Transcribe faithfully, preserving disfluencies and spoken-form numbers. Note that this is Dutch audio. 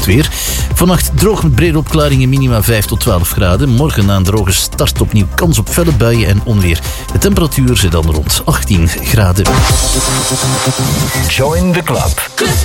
weer. Vannacht droog met brede opklaringen, minima vijf tot twaalf graden. Morgen na een droge start opnieuw kans op felle buien en onweer. De temperatuur zit dan rond achttien graden. Join the club.